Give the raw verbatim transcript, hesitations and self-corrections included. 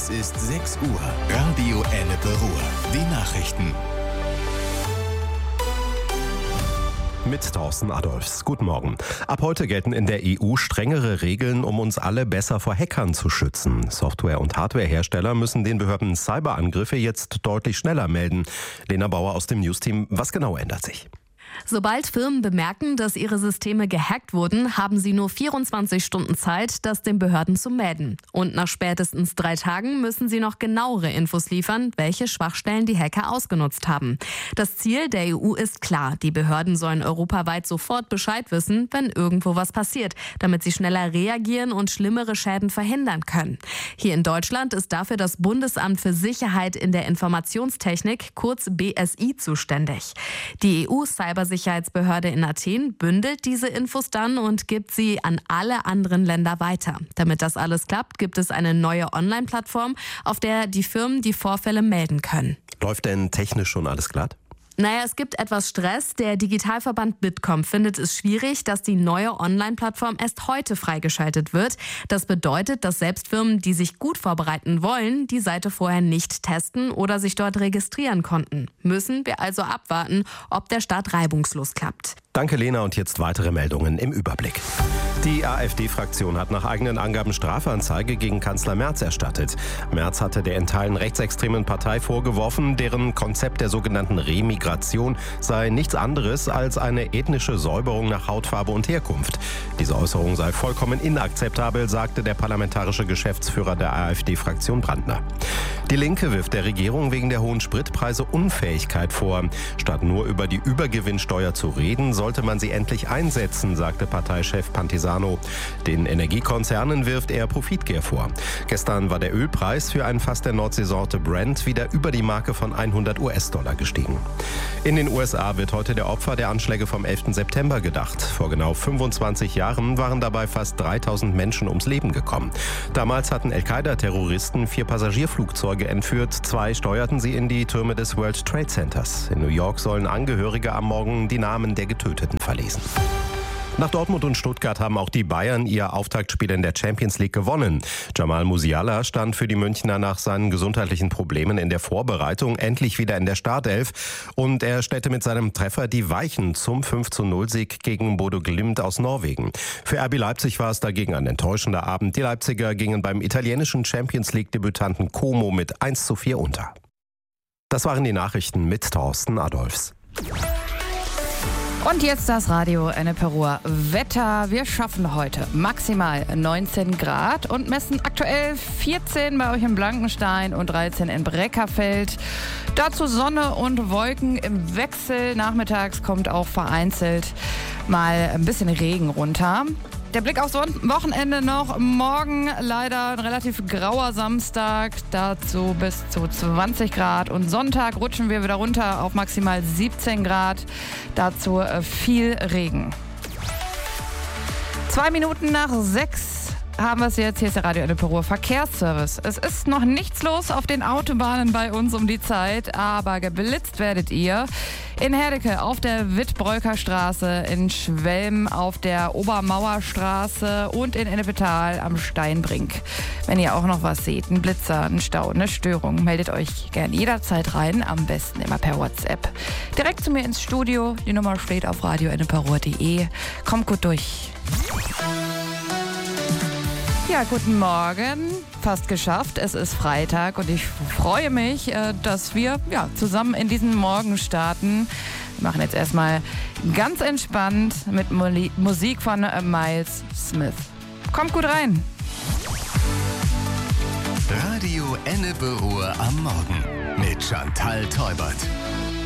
Es ist sechs Uhr. Radio Ennepe Ruhr. Die Nachrichten. Mit Thorsten Adolfs. Guten Morgen. Ab heute gelten in der E U strengere Regeln, um uns alle besser vor Hackern zu schützen. Software- und Hardwarehersteller müssen den Behörden Cyberangriffe jetzt deutlich schneller melden. Lena Bauer aus dem News-Team. Was genau ändert sich? Sobald Firmen bemerken, dass ihre Systeme gehackt wurden, haben sie nur vierundzwanzig Stunden Zeit, das den Behörden zu melden. Und nach spätestens drei Tagen müssen sie noch genauere Infos liefern, welche Schwachstellen die Hacker ausgenutzt haben. Das Ziel der E U ist klar. Die Behörden sollen europaweit sofort Bescheid wissen, wenn irgendwo was passiert, damit sie schneller reagieren und schlimmere Schäden verhindern können. Hier in Deutschland ist dafür das Bundesamt für Sicherheit in der Informationstechnik, kurz B S I, zuständig. Die E U-Cyber Sicherheitsbehörde in Athen bündelt diese Infos dann und gibt sie an alle anderen Länder weiter. Damit das alles klappt, gibt es eine neue Online-Plattform, auf der die Firmen die Vorfälle melden können. Läuft denn technisch schon alles glatt? Naja, es gibt etwas Stress. Der Digitalverband Bitkom findet es schwierig, dass die neue Online-Plattform erst heute freigeschaltet wird. Das bedeutet, dass selbst Firmen, die sich gut vorbereiten wollen, die Seite vorher nicht testen oder sich dort registrieren konnten. Müssen wir also abwarten, ob der Start reibungslos klappt. Danke, Lena. Und jetzt weitere Meldungen im Überblick. Die AfD-Fraktion hat nach eigenen Angaben Strafanzeige gegen Kanzler Merz erstattet. Merz hatte der in Teilen rechtsextremen Partei vorgeworfen, deren Konzept der sogenannten Remigration sei nichts anderes als eine ethnische Säuberung nach Hautfarbe und Herkunft. Diese Äußerung sei vollkommen inakzeptabel, sagte der parlamentarische Geschäftsführer der AfD-Fraktion Brandner. Die Linke wirft der Regierung wegen der hohen Spritpreise Unfähigkeit vor. Statt nur über die Übergewinnsteuer zu reden, sollte man sie endlich einsetzen, sagte Parteichef Pantisano. Den Energiekonzernen wirft er Profitgier vor. Gestern war der Ölpreis für ein Fass der Nordseesorte Brent wieder über die Marke von hundert US-Dollar gestiegen. In den U S A wird heute der Opfer der Anschläge vom elften September gedacht. Vor genau fünfundzwanzig Jahren waren dabei fast dreitausend Menschen ums Leben gekommen. Damals hatten Al-Qaida-Terroristen vier Passagierflugzeuge entführt. Zwei steuerten sie in die Türme des World Trade Centers. In New York sollen Angehörige am Morgen die Namen der Getöteten verlesen. Nach Dortmund und Stuttgart haben auch die Bayern ihr Auftaktspiel in der Champions League gewonnen. Jamal Musiala stand für die Münchner nach seinen gesundheitlichen Problemen in der Vorbereitung endlich wieder in der Startelf. Und er stellte mit seinem Treffer die Weichen zum fünf zu null Sieg gegen Bodo Glimt aus Norwegen. Für R B Leipzig war es dagegen ein enttäuschender Abend. Die Leipziger gingen beim italienischen Champions League-Debütanten Como mit eins zu vier unter. Das waren die Nachrichten mit Thorsten Adolfs. Und jetzt das Radio Ennepe Ruhr Wetter. Wir schaffen heute maximal neunzehn Grad und messen aktuell vierzehn bei euch in Blankenstein und dreizehn in Breckerfeld. Dazu Sonne und Wolken im Wechsel. Nachmittags kommt auch vereinzelt mal ein bisschen Regen runter. Der Blick aufs Wochenende noch. Morgen leider ein relativ grauer Samstag, dazu bis zu zwanzig Grad. Und Sonntag rutschen wir wieder runter auf maximal siebzehn Grad, dazu viel Regen. Zwei Minuten nach sechs haben wir es jetzt. Hier ist der Radio Ennepe Ruhr Verkehrsservice. Es ist noch nichts los auf den Autobahnen bei uns um die Zeit, aber geblitzt werdet ihr in Herdecke auf der Wittbreuker Straße, in Schwelm auf der Obermauerstraße und in Ennepetal am Steinbrink. Wenn ihr auch noch was seht, ein Blitzer, ein Stau, eine Störung, meldet euch gern jederzeit rein, am besten immer per WhatsApp. Direkt zu mir ins Studio, die Nummer steht auf radio ennepe ruhr punkt de. Kommt gut durch. Ja, guten Morgen. Fast geschafft. Es ist Freitag und ich freue mich, dass wir ja, zusammen in diesen Morgen starten. Wir machen jetzt erstmal ganz entspannt mit Musik von Miles Smith. Kommt gut rein. Radio Ennepe Ruhr am Morgen mit Chantal Teubert.